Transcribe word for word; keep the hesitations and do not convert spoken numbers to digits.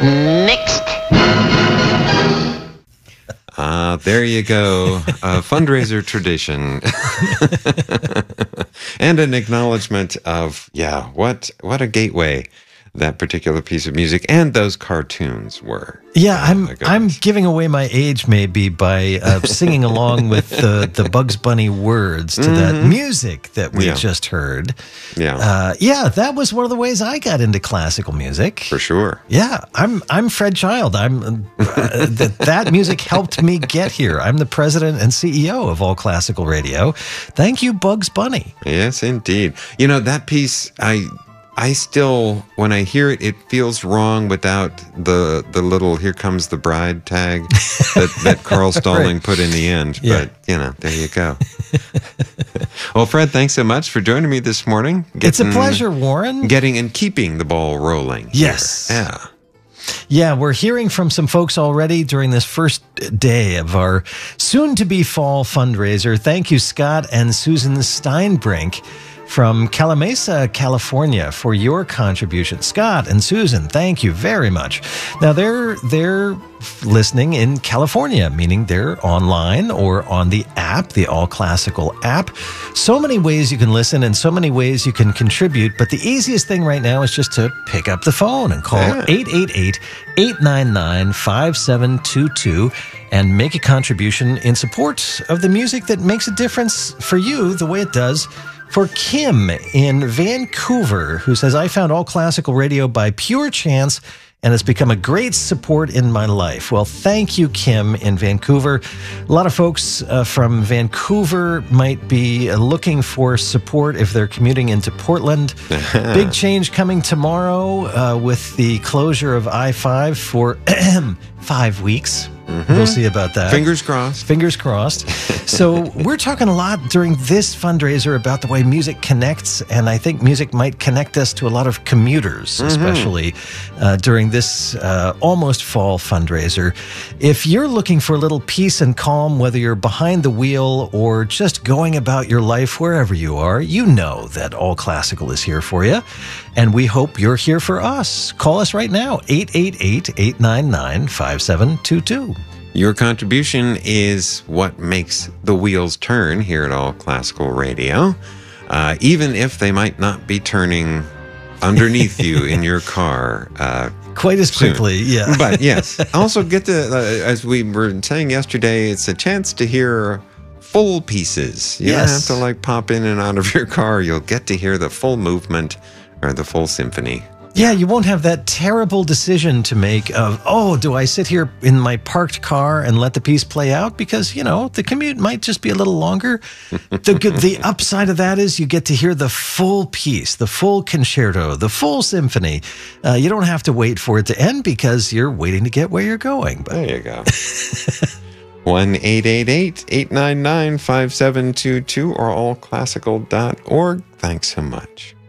Next. Ah, uh, there you go. A fundraiser tradition. And an acknowledgement of, yeah, what what a gateway that particular piece of music and those cartoons were. Yeah, oh, I'm I'm giving away my age maybe by uh, singing along with the, the Bugs Bunny words to mm-hmm. that music that we yeah. just heard. Yeah, uh, yeah, that was one of the ways I got into classical music. For sure. Yeah, I'm I'm Fred Child. I'm uh, that that music helped me get here. I'm the president and C E O of All Classical Radio. Thank you, Bugs Bunny. Yes, indeed. You know that piece I. I still, when I hear it, it feels wrong without the the little "Here Comes the Bride" tag that, that Carl Stalling right. put in the end. Yeah. But, you know, there you go. Well, Fred, thanks so much for joining me this morning. Getting, it's a pleasure, Warren. Getting and keeping the ball rolling. Yes. Here. Yeah. Yeah, we're hearing from some folks already during this first day of our soon-to-be fall fundraiser. Thank you, Scott and Susan Steinbrink from Calamasa, California, for your contribution. Scott and Susan, thank you very much. Now, they're they're listening in California, meaning they're online or on the app, the All Classical app. So many ways you can listen and so many ways you can contribute, but the easiest thing right now is just to pick up the phone and call yeah. eight eight eight, eight nine nine, five seven two two and make a contribution in support of the music that makes a difference for you the way it does for Kim in Vancouver, who says, I found All Classical Radio by pure chance and has become a great support in my life. Well, thank you, Kim in Vancouver. A lot of folks uh, from Vancouver might be uh, looking for support if they're commuting into Portland. Big change coming tomorrow uh, with the closure of I five for five weeks. Mm-hmm. We'll see about that. Fingers crossed. Fingers crossed. So we're talking a lot during this fundraiser about the way music connects, and I think music might connect us to a lot of commuters, mm-hmm. especially uh, during this uh, almost fall fundraiser. If you're looking for a little peace and calm, whether you're behind the wheel or just going about your life wherever you are, you know that All Classical is here for you, and we hope you're here for us. Call us right now, eight eight eight, eight nine nine, five seven two two. Your contribution is what makes the wheels turn here at All Classical Radio, uh, even if they might not be turning underneath you in your car uh, quite as soon. quickly. Yeah, but yes, also get to uh, as we were saying yesterday, it's a chance to hear full pieces. You yes. don't have to like pop in and out of your car. You'll get to hear the full movement or the full symphony. Yeah, you won't have that terrible decision to make of, oh, do I sit here in my parked car and let the piece play out? Because, you know, the commute might just be a little longer. the the upside of that is you get to hear the full piece, the full concerto, the full symphony. Uh, you don't have to wait for it to end because you're waiting to get where you're going. But there you go. one eight eight eight, eight nine nine, five seven two two or all classical dot org. Thanks so much.